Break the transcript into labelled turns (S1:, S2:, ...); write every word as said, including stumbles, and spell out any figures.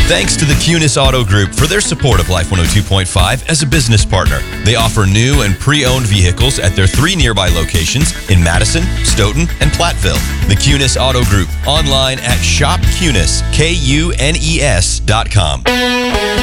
S1: Thanks to the Cunis Auto Group for their support of Life one oh two point five as a business partner. They offer new and pre-owned vehicles at their three nearby locations in Madison, Stoughton, and Platteville. The Cunis Auto Group, online at shop cunis, K U N E S dot com.